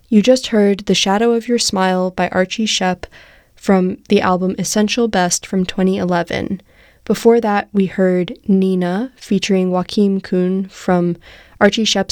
You just heard The Shadow of Your Smile by Archie Shepp from the album Essential Best from 2011. Before that, we heard Nina featuring Joachim Kuhn from Archie Shepp's